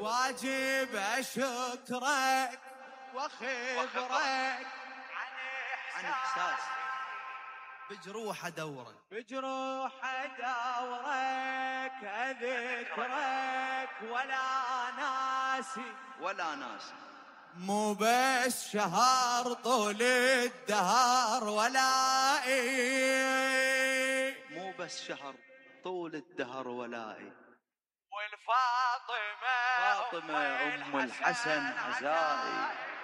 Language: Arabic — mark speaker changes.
Speaker 1: واجب أشكرك وخبرك
Speaker 2: عن إحساس
Speaker 1: بجروح أدورك
Speaker 2: بجروح أدورك أذكرك ولا ناسي
Speaker 1: مو بس شهر طول الدهر ولائي
Speaker 2: مو بس شهر طول الدهر ولائي
Speaker 1: والفاطمة
Speaker 2: فاطمة أم الحسن عزائي